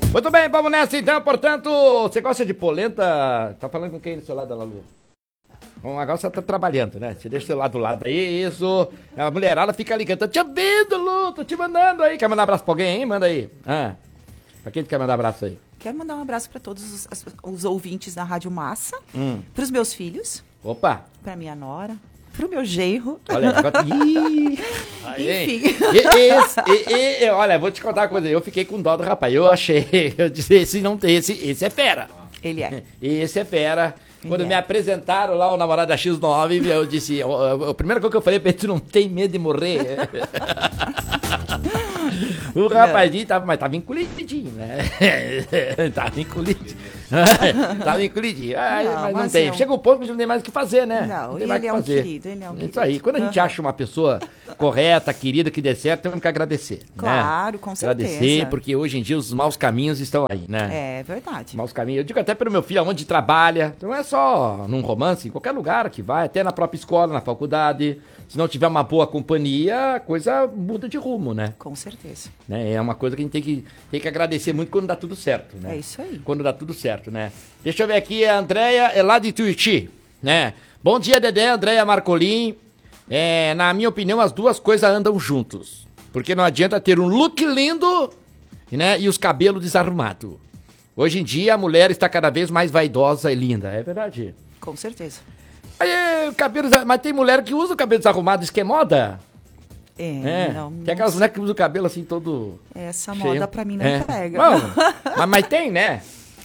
Muito bem, vamos nessa então, portanto, você gosta de polenta? Tá falando com quem do seu lado, Lalu? Bom, agora você tá trabalhando, né? Você deixa o seu lado do lado aí, isso. A mulherada fica ligando, tô te ouvindo, Lu, tô te mandando aí. Quer mandar um abraço pra alguém, hein? Manda aí. Pra quem tu quer mandar abraço aí? Quero mandar um abraço para todos os ouvintes da Rádio Massa, para os meus filhos, Opa! para minha nora, para o meu genro. Olha, agora... Enfim. Olha, vou te contar uma coisa. Eu fiquei com dó do rapaz. Eu achei, eu disse, esse é fera. Ele é. Esse é fera. Quando Ele me é. apresentaram lá o namorado da X9, eu disse, a primeira coisa que eu falei pra ele, tu não tem medo de morrer? O rapazinho tava encolhidinho, né? Tava encolhidinho. Tava encolhidinho. Mas não tem. Chega um ponto que não tem mais o que fazer, né? Não, tem mais ele o é que um fazer. querido, ele é um querido. Isso aí. Quando a gente acha uma pessoa correta, querida, que dê certo, temos que agradecer. Claro, né? com certeza. Agradecer, porque hoje em dia os maus caminhos estão aí, né? É verdade. Maus caminhos. Eu digo até pelo meu filho, onde trabalha. Não é só num romance, em qualquer lugar que vai, até na própria escola, na faculdade. Se não tiver uma boa companhia, a coisa muda de rumo, né? Com certeza. Né? É uma coisa que a gente tem que agradecer muito quando dá tudo certo, né? É isso aí. Quando dá tudo certo, né? Deixa eu ver aqui, a Andréia é lá de Tuiuti, né? Bom dia, Dedé, Andréia Marcolin. Na minha opinião, as duas coisas andam juntos. Porque não adianta ter um look lindo, né, e os cabelos desarrumados. Hoje em dia, a mulher está cada vez mais vaidosa e linda. É verdade. Com certeza. Aí, mas tem mulher que usa o cabelo desarrumado, isso que é moda? Não. Tem aquelas mulheres que usam o cabelo assim todo... Essa cheio. moda pra mim não pega. Bom, mas tem, né?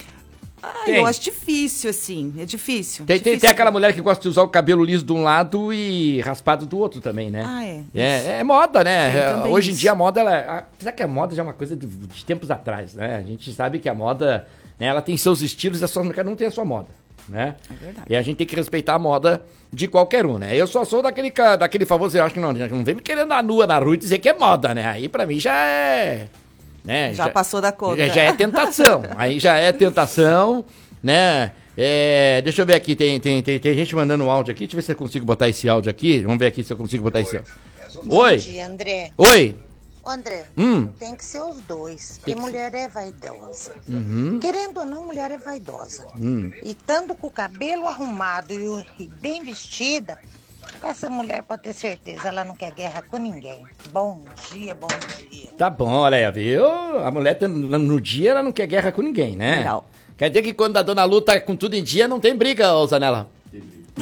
Tem. Eu acho difícil, assim. É difícil. Tem aquela mulher que gosta de usar o cabelo liso de um lado e raspado do outro também, né? É moda, né? Hoje em dia a moda, apesar que a moda já é uma coisa de tempos atrás, né? A gente sabe que a moda, né, ela tem seus estilos e cada um tem a sua moda, né? É verdade. E a gente tem que respeitar a moda de qualquer um, né? Eu só sou daquele famoso, eu acho que não vem me querendo na nua na rua e dizer que é moda, né? Aí pra mim já é... Né? Já passou da conta. Já é tentação. Aí já é tentação, né? Deixa eu ver aqui, tem gente mandando um áudio aqui. Deixa eu ver se eu consigo botar esse áudio aqui. Vamos ver aqui se eu consigo botar esse áudio. Oi. Bom dia, André. Oi. André, tem que ser os dois. Porque mulher é vaidosa. Querendo ou não, mulher é vaidosa. E estando com o cabelo arrumado e bem vestida, essa mulher pode ter certeza, ela não quer guerra com ninguém. Bom dia, bom dia. Tá bom, olha aí, viu? A mulher no dia ela não quer guerra com ninguém, né? Não. Quer dizer que quando a dona Lu tá com tudo em dia, não tem briga, ô Zanella? Tem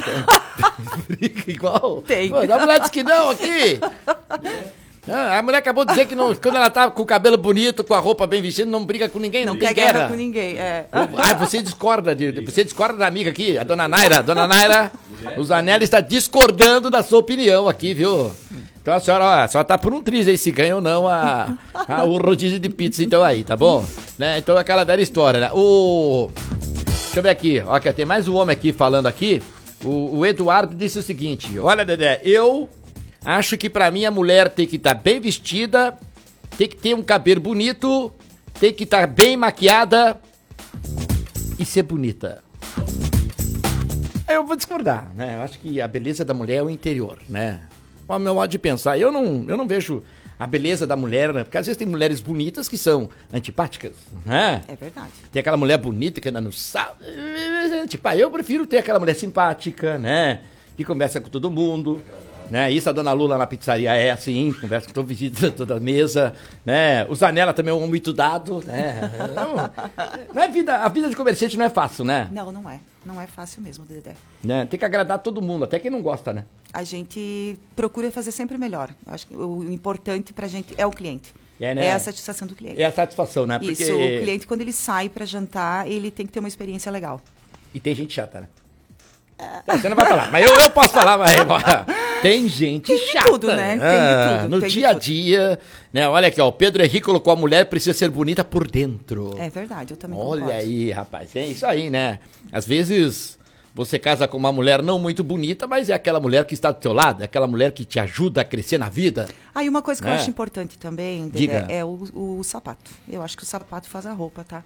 briga igual? Tem. Pô, a mulher disse que não aqui. A mulher acabou de dizer que quando ela tá com o cabelo bonito, com a roupa bem vestida, não briga com ninguém, não tem quer guerra com ninguém, Você discorda da amiga aqui, a dona Naira. Dona Naira, o Zanella está discordando da sua opinião aqui, viu? Então a senhora tá por um triz aí, se ganha ou não o rodízio de pizza, então aí, tá bom? Né? Então é aquela velha história, né? Deixa eu ver aqui, ó, tem mais um homem aqui falando aqui. O Eduardo disse o seguinte: olha, Dedé, eu acho que pra mim a mulher tem que estar bem vestida, tem que ter um cabelo bonito, tem que estar bem maquiada e ser bonita. Eu vou discordar, né? Eu acho que a beleza da mulher é o interior, né? O meu modo de pensar, eu não vejo a beleza da mulher, né? Porque às vezes tem mulheres bonitas que são antipáticas, né? É verdade. Tem aquela mulher bonita que anda no sal. Tipo, eu prefiro ter aquela mulher simpática, né? Que conversa com todo mundo, né? Isso a dona Lula na pizzaria é assim, conversa com todo visita, toda mesa, né? O Zanella também é um homem muito dado, né? Não é a vida de comerciante não é fácil, né? Não é. Não é fácil mesmo, Dedé. Né? Tem que agradar todo mundo, até quem não gosta, né? A gente procura fazer sempre melhor. Acho que o importante pra gente é o cliente. Né? É a satisfação do cliente. É a satisfação, né? Porque... Isso, o cliente, quando ele sai pra jantar, ele tem que ter uma experiência legal. E tem gente chata, né? Você não vai falar, mas eu posso falar, mas tem gente tem de chata. Tudo, né? Tem de tudo. No dia a dia, né? Olha aqui, ó, o Pedro Henrique colocou: a mulher precisa ser bonita por dentro. É verdade, eu também Olha concordo. aí, rapaz, é isso aí, né? Às vezes você casa com uma mulher não muito bonita, mas é aquela mulher que está do teu lado, é aquela mulher que te ajuda a crescer na vida. E uma coisa que eu acho importante também, Dedé, Diga. é o sapato. Eu acho que o sapato faz a roupa, tá?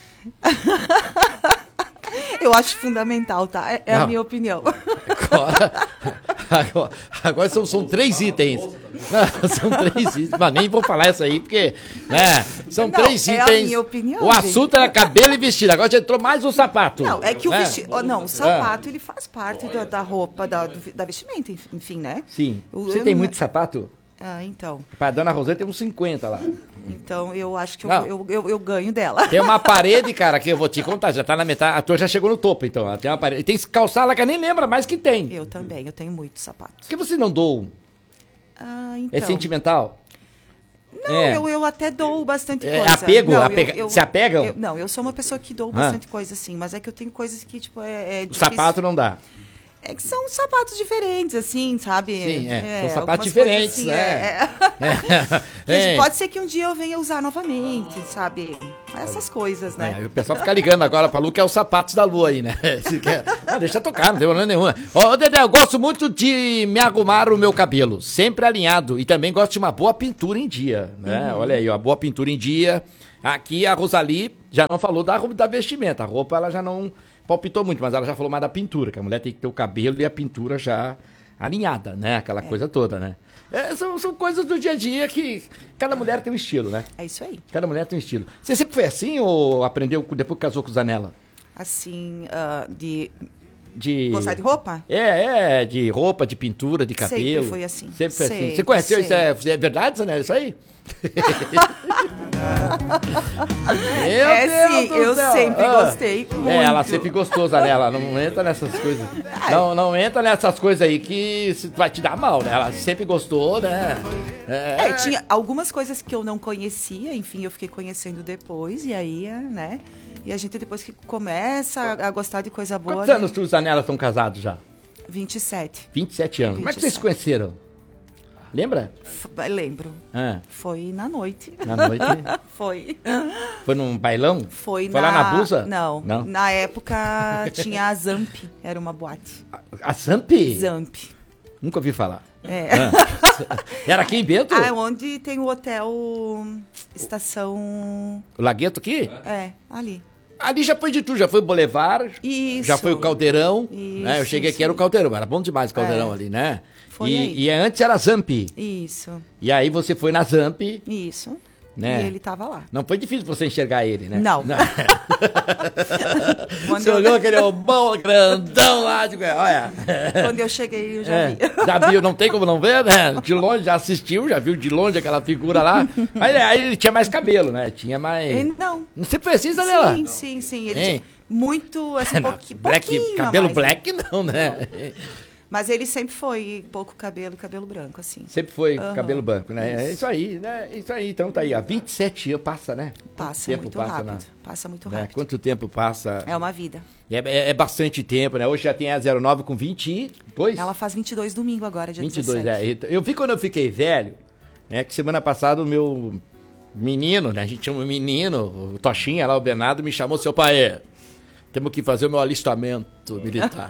Eu acho fundamental, tá? É a minha opinião. Agora são 3 itens. Não, são 3 itens. Mas nem vou falar isso aí, porque, né? São 3 itens. É a minha opinião. O assunto era cabelo e vestido. Agora já entrou mais um sapato. Não, é que o vestido. Não, o sapato ele faz parte da roupa, da vestimenta, enfim, né? Sim. Você tem muito sapato? Então. Pra dona Rosane tem uns 50 lá. Então, eu acho que eu ganho dela. Tem uma parede, cara, que eu vou te contar, já tá na metade. A tua já chegou no topo, então. Ela tem uma parede. Tem calçada que nem lembra mais que tem. Eu também, eu tenho muitos sapatos. Por que você não doa? Então. É sentimental? Não, eu até dou bastante coisa. É apego? Não, se apegam? Eu sou uma pessoa que dou bastante coisa, sim. Mas é que eu tenho coisas que, tipo, é o sapato não dá. É que são sapatos diferentes, assim, sabe? Sim, são sapatos diferentes, assim, né? Pode ser que um dia eu venha usar novamente, sabe? Essas coisas, né? O pessoal fica ligando agora pra Lu, que é os sapatos da Lu aí, né? Deixa tocar, não tem problema nenhum. Ô, Dedé, eu gosto muito de me arrumar o meu cabelo, sempre alinhado. E também gosto de uma boa pintura em dia, né? Olha aí, ó, boa pintura em dia. Aqui a Rosali já não falou da vestimenta. A roupa ela já não palpitou muito, mas ela já falou mais da pintura, que a mulher tem que ter o cabelo e a pintura já alinhada, né? Aquela coisa toda, né? São coisas do dia a dia que cada mulher tem um estilo, né? É isso aí. Cada mulher tem um estilo. Você sempre foi assim ou aprendeu depois que casou com o Zanella? Assim, de gostar de roupa? De roupa, de pintura, de cabelo. Sempre foi assim. Sempre foi assim. Você conheceu isso? É verdade, Zanella, isso aí? Sim, eu sempre gostei muito. Ela sempre gostou, Zanella, não entra nessas coisas. Não entra nessas coisas aí que vai te dar mal, né? Ela sempre gostou, né? Tinha algumas coisas que eu não conhecia, enfim, eu fiquei conhecendo depois, e aí, né? E a gente depois que começa a gostar de coisa boa... Quantos anos tu e o Zanella estão casados já? 27. 27 anos. Como é que vocês se conheceram? Lembra? Lembro. Foi na noite. Na noite? Foi. Foi num bailão? Foi lá na Busa? Não. Na época tinha a Zamp, era uma boate. A Zamp? Zamp. Nunca ouvi falar. Era aqui em Bento? Onde tem o hotel Estação... O Lagueto aqui? Ali. Ali já foi de tudo, já foi o Boulevard, Isso. Já foi o Caldeirão, Isso, né? Eu cheguei aqui, era o Caldeirão, era bom demais o Caldeirão ali, né? E antes era Zamp. Isso. E aí você foi na Zamp. Isso. Né? E ele tava lá. Não foi difícil você enxergar ele, né? Não. Você olhou aquele bom grandão lá, olha. Quando eu cheguei, eu já vi. Já viu, não tem como não ver, né? De longe, já assistiu, já viu de longe aquela figura lá. Mas aí ele tinha mais cabelo, né? Tinha mais... Não. Não sempre foi assim, Zanella? Sim. Ele tinha muito, assim, pouquinho cabelo mais, black não, né? Mas ele sempre foi pouco cabelo branco, assim. Sempre foi cabelo branco, né? Isso. É isso aí, né? Isso aí, então tá aí, ó. 27 anos passa, né? Passa muito rápido. Passa muito rápido. Quanto tempo passa? É uma vida. É bastante tempo, né? Hoje já tem a 09 com 22. Ela faz 22 domingo agora, dia 22, 17. Eu vi quando eu fiquei velho, né? Que semana passada o meu menino, né? A gente chama o menino, o Tochinha lá, o Bernardo, me chamou, seu pai, temos que fazer o meu alistamento militar.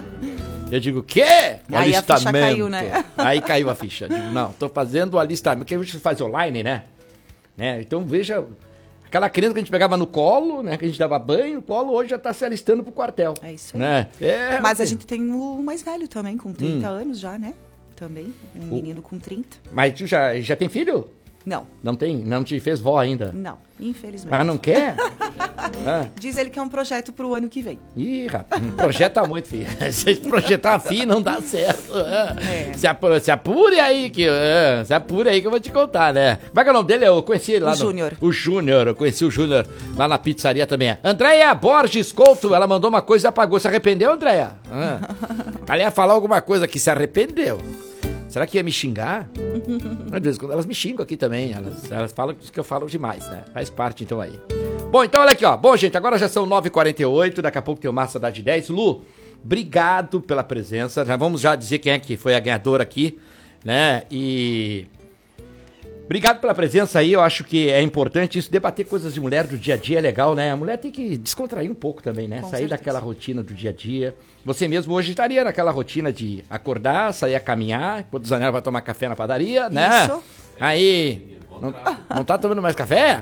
Eu digo, o quê? Aí a ficha caiu, né? Aí caiu a ficha. Eu digo, não, tô fazendo o alistamento, porque a gente faz online, né? Então veja, aquela criança que a gente pegava no colo, né? Que a gente dava banho no colo, hoje já tá se alistando pro quartel. É isso aí. Né? Mas a gente tem o mais velho também, com 30 anos já, né? Também, um menino com 30. Mas tu já tem filho? Não. Não tem? Não te fez vó ainda? Não, infelizmente. Mas não quer? Diz ele que é um projeto pro ano que vem. Ih, rapaz, não projeta muito, filho. Se projetar filho, não dá certo. Se apure aí que eu vou te contar, né? Como é que é o nome dele? Eu conheci ele lá. Júnior. O Júnior, eu conheci o Júnior lá na pizzaria também. Andréia Borges Couto, ela mandou uma coisa e apagou. Se arrependeu, Andréia? Ela ia falar alguma coisa que se arrependeu. Será que ia me xingar? Às vezes, quando elas me xingam aqui também. Elas falam que eu falo demais, né? Faz parte, então, aí. Bom, então, olha aqui, ó. Bom, gente, agora já são 9h48. Daqui a pouco tem o Massa da de 10. Lu, obrigado pela presença. Vamos dizer quem é que foi a ganhadora aqui, né? E... obrigado pela presença aí. Eu acho que é importante isso. Debater coisas de mulher do dia a dia é legal, né? A mulher tem que descontrair um pouco também, né? Sair daquela rotina do dia a dia. Você mesmo hoje estaria naquela rotina de acordar, sair a caminhar, enquanto o Zanella vai tomar café na padaria, né? Isso. Aí, não tá tomando mais café?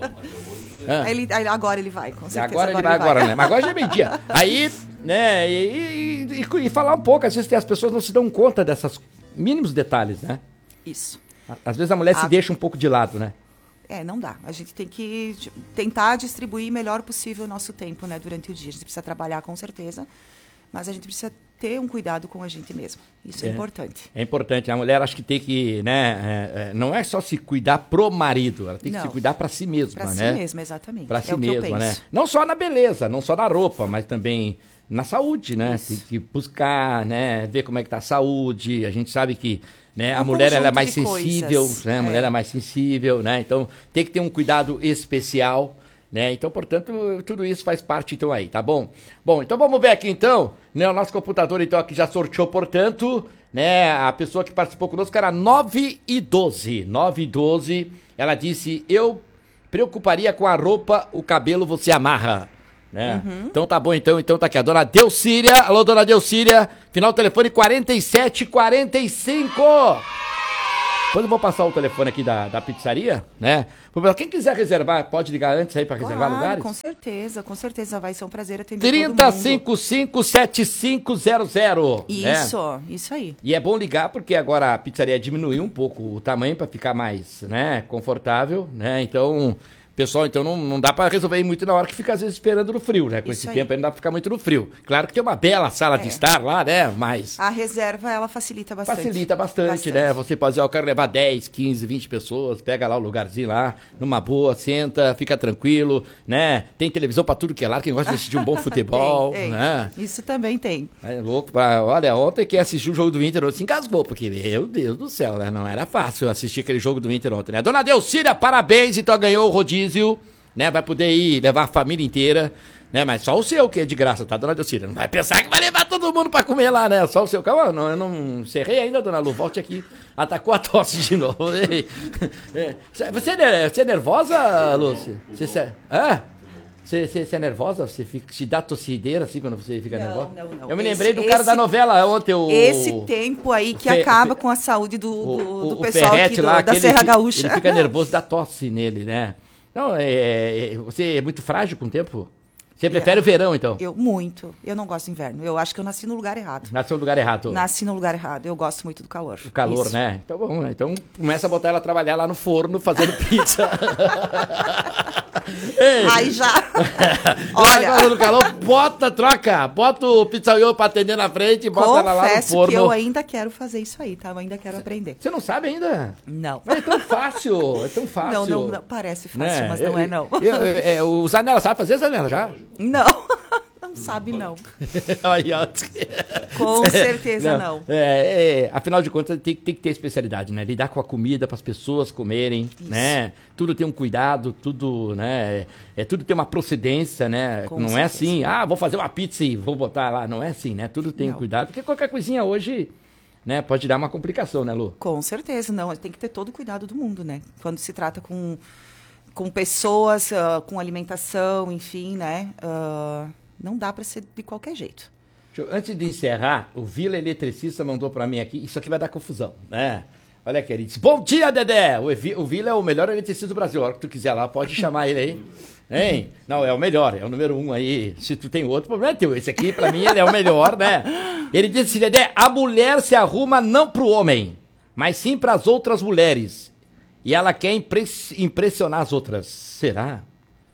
Agora ele vai, com certeza. Agora ele vai, né? Mas agora já é meio-dia. Aí, né, e falar um pouco, às vezes as pessoas não se dão conta desses mínimos detalhes, né? Isso. Às vezes a mulher se deixa um pouco de lado, né? Não dá. A gente tem que tentar distribuir o melhor possível o nosso tempo, né, durante o dia. A gente precisa trabalhar com certeza, mas a gente precisa ter um cuidado com a gente mesmo. Isso é importante. É importante. A mulher acho que tem que, né, não é só se cuidar pro marido, ela tem que se cuidar para si mesma, pra né? Para si mesma, exatamente. Para si mesma, né? Não só na beleza, não só na roupa, mas também na saúde, né? Isso. Tem que buscar, né, ver como é que tá a saúde. A gente sabe que, né, a mulher ela é mais sensível, né? A mulher é mais sensível, né? Então tem que ter um cuidado especial, né? Então, portanto, tudo isso faz parte então aí, tá bom? Bom, então vamos ver aqui então, né? O nosso computador então aqui já sorteou, portanto, né? A pessoa que participou conosco era 9:12. 9:12, ela disse: "Eu preocuparia com a roupa, o cabelo você amarra." Né? Então tá bom, então tá aqui a dona Delcíria. Alô, dona Delcíria, final do telefone 4745. Depois eu vou passar o telefone aqui da pizzaria, né? Quem quiser reservar, pode ligar antes aí para reservar lugares? Com certeza, vai ser um prazer atender 3055-7500. Isso aí. E é bom ligar porque agora a pizzaria diminuiu um pouco o tamanho para ficar mais, né, confortável, né? Então, pessoal, então não dá para resolver muito na hora que fica às vezes esperando no frio, né? Com esse tempo aí não dá para ficar muito no frio. Claro que tem uma bela sala de estar lá, né? Mas a reserva, ela facilita bastante. Facilita bastante, né? Você pode dizer, eu quero levar 10, 15, 20 pessoas, pega lá o lugarzinho lá, numa boa, senta, fica tranquilo, né? Tem televisão para tudo que é lá, quem gosta de assistir um bom futebol, tem. né? Isso também tem. É louco, olha, ontem quem assistiu o jogo do Inter se engasgou, porque, meu Deus do céu, né? Não era fácil assistir aquele jogo do Inter ontem, né? Dona Delcíria, parabéns, então ganhou o rodízio, né? Vai poder ir levar a família inteira, né? Mas só o seu que é de graça, tá, dona Delcíria? Não vai pensar que vai levar todo mundo pra comer lá, né? Só o seu. Calma, eu não encerrei ainda, dona Lu. Volte aqui. Atacou a tosse de novo. Você é nervosa, Lúcia? Você é nervosa? Você se dá tossideira assim quando você fica nervosa? Não. Eu me lembrei do cara da novela ontem. Esse tempo aí que acaba com a saúde do pessoal aqui lá, da Serra Gaúcha. Ele fica nervoso, dá tosse nele, né? Não, você é muito frágil com o tempo? Você prefere o verão, então? Muito. Eu não gosto de inverno. Eu acho que eu nasci no lugar errado. Nasceu no lugar errado. Nasci no lugar errado. Eu gosto muito do calor. O calor, isso. Né? Então, bom, então começa a botar ela a trabalhar lá no forno, fazendo pizza. Aí já. Olha. No calor, bota o pizzaiolo pra atender na frente e bota ela lá no forno. Confesso que eu ainda quero fazer isso aí, tá? Eu ainda quero aprender. Você não sabe ainda? Não. Mas é tão fácil, Não, parece fácil, né? Mas não é não. O Zanella sabe fazer, Zanella, já? Não. Não sabe, não. Com certeza não. Afinal de contas, tem que ter especialidade, né? Lidar com a comida para as pessoas comerem, isso. Né? Tudo tem um cuidado, tudo, né? Tudo tem uma procedência, né? Com não certeza. É assim, vou fazer uma pizza e vou botar lá. Não é assim, né? Tudo tem um cuidado, porque qualquer coisinha hoje, né? Pode dar uma complicação, né, Lu? Com certeza, não. Tem que ter todo o cuidado do mundo, né? Quando se trata com pessoas, com alimentação, enfim, né? Não dá para ser de qualquer jeito. Antes de encerrar, o Vila Eletricista mandou para mim aqui, isso aqui vai dar confusão, né? Olha aqui, ele disse, bom dia, Dedé! O Vila é o melhor eletricista do Brasil, a hora que tu quiser lá, pode chamar ele aí. Hein? Não, é o melhor, é o número 1 aí. Se tu tem outro, problema é teu. Esse aqui, para mim, ele é o melhor, né? Ele disse, Dedé, a mulher se arruma não pro homem, mas sim para as outras mulheres. E ela quer impressionar as outras. Será?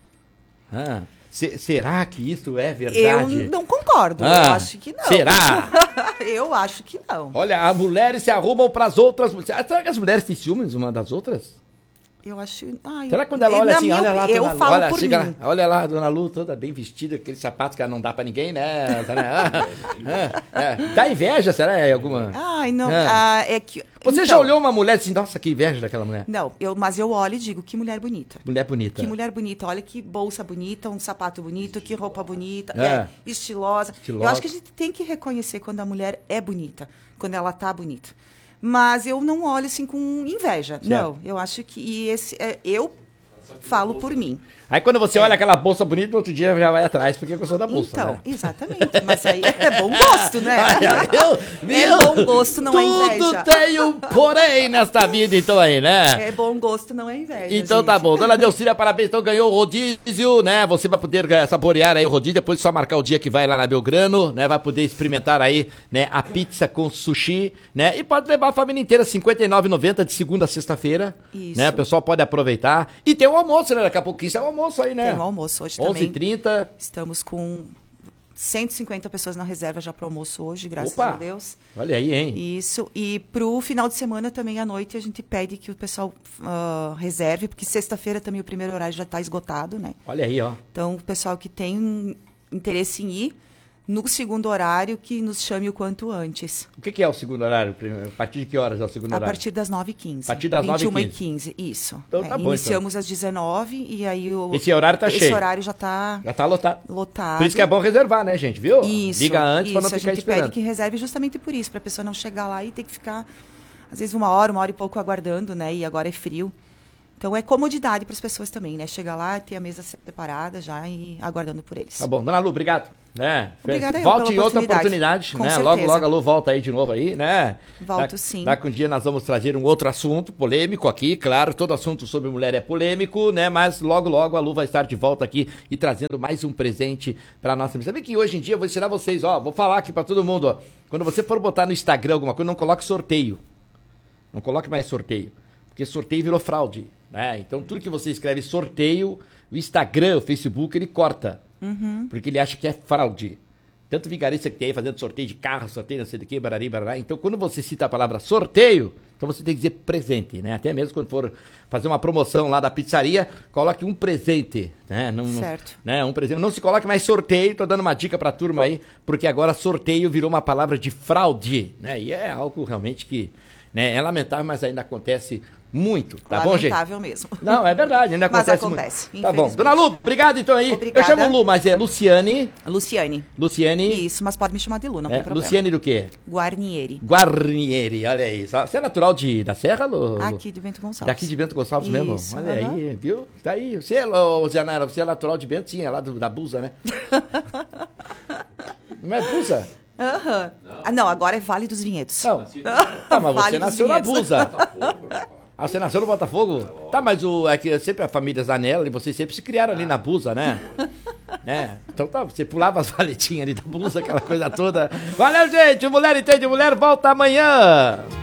Será que isso é verdade? Eu não concordo, eu acho que não. Será? Eu acho que não. Olha, as mulheres se arrumam para as outras. Será que as mulheres têm ciúmes uma das outras? Eu acho... Será que quando ela olha assim, olha lá, eu dona Lu, falo olha, por chega, mim. Olha lá, a dona Lu, toda bem vestida, aqueles sapatos que ela não dá pra ninguém, né? Dá inveja, será? Alguma? Ai, não, é que... Você já olhou uma mulher e disse, nossa, que inveja daquela mulher? Não, mas eu olho e digo, que mulher bonita. Mulher bonita. Que mulher bonita, olha que bolsa bonita, um sapato bonito, que roupa bonita, estilosa. Eu acho que a gente tem que reconhecer quando a mulher é bonita, quando ela tá bonita. Mas eu não olho assim com inveja. Certo. Não, eu acho que eu Falo por mim. Aí quando você olha aquela bolsa bonita, no outro dia já vai atrás, porque eu sou da bolsa, Então, né? exatamente. Mas aí é bom gosto, né? Meu, bom gosto, não é inveja. Tudo tem um porém nesta vida, então aí, né? É bom gosto, não é inveja. Então gente. tá bom. Dona Delcília, parabéns. Então ganhou o rodízio, né? Você vai poder saborear aí o rodízio, depois só marcar o dia que vai lá na Belgrano, né? Vai poder experimentar aí, né? A pizza com sushi, né? E pode levar a família inteira, R$ 59,90 de segunda a sexta-feira. Isso. Né? O pessoal pode aproveitar. E tem o almoço, né? Daqui a pouquinho isso é o almoço aí, né? Tem um almoço hoje também. 11h30. Estamos com 150 pessoas na reserva já para o almoço hoje, graças Opa! a Deus. Olha aí, hein? Isso. E pro final de semana também à noite a gente pede que o pessoal reserve, porque sexta-feira também o primeiro horário já está esgotado, né? Olha aí, ó. Então o pessoal que tem interesse em ir, no segundo horário, que nos chame o quanto antes. O que é o segundo horário? A partir de que horas é o segundo A horário? partir das 9h15. A partir das 21h15, isso. Então tá bom, Iniciamos às 19h e aí esse horário tá cheio. Esse horário já tá lotado. lotado. Por isso que é bom reservar, né, gente? Viu? Isso. Liga antes pra não a ficar gente esperando. pede que reserve justamente por isso, pra pessoa não chegar lá e ter que ficar, às vezes, uma hora e pouco aguardando, né? E agora é frio. Então é comodidade para as pessoas também, né? Chegar lá, ter a mesa preparada já e aguardando por eles. Tá bom. Dona Lu, obrigado. Né? Obrigada Volte em outra oportunidade, Com né? certeza. Logo a Lu volta aí de novo aí, né? Volto sim. Daqui um dia nós vamos trazer um outro assunto polêmico aqui, claro, todo assunto sobre mulher é polêmico, né? Mas logo a Lu vai estar de volta aqui e trazendo mais um presente para nossa mesa. Sabe que hoje em dia eu vou ensinar vocês, ó, vou falar aqui para todo mundo, ó. Quando você for botar no Instagram alguma coisa, não coloque sorteio. Não coloque mais sorteio, porque sorteio virou fraude, né? Então tudo que você escreve sorteio, o Instagram, o Facebook, ele corta. Porque ele acha que é fraude. Tanto vigarista que tem aí fazendo sorteio de carro, sorteio não sei do que, barari, barará. Então, quando você cita a palavra sorteio, então você tem que dizer presente, né? Até mesmo quando for fazer uma promoção lá da pizzaria, coloque um presente, né? Certo. Né? Um presente. Não se coloque mais sorteio, tô dando uma dica pra turma aí, porque agora sorteio virou uma palavra de fraude, né? E é algo realmente que, né, é lamentável, mas ainda acontece muito, tá bom, gente? Lamentável mesmo. Não, é verdade, ainda Mas acontece acontece, muito. Tá bom. Dona Lu, obrigado então aí. Obrigada. Eu chamo Lu, mas é Luciane. Luciane. Isso, mas pode me chamar de Lu, não tem problema. Luciane do quê? Guarnieri. Guarnieri, olha aí. Você é natural da Serra, Lu? Aqui de Bento Gonçalves. Daqui de Bento Gonçalves mesmo? Isso, Olha aí, viu? Tá aí. Você, Zianara, você é natural de Bento? Sim, é lá da Busa, né? Não é Busa? Aham. Ah, não, agora é Vale dos Vinhedos. Não. Tá, mas você Vale dos nasceu na Vinhedos. Busa. Ah, você nasceu no Botafogo? Tá, mas é que sempre a família Zanella e vocês sempre se criaram ali na Busa, né? Então tá, você pulava as valetinhas ali da Busa, aquela coisa toda. Valeu, gente! O Mulher Entende Mulher volta amanhã!